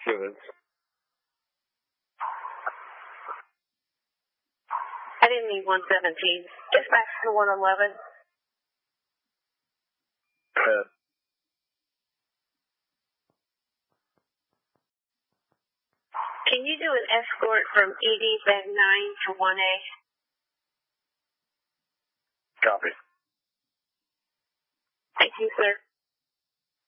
Humans. I didn't mean 117. Dispatch to 111. Can you do an escort from ED Bed 9 to 1A? Copy. Thank you, sir.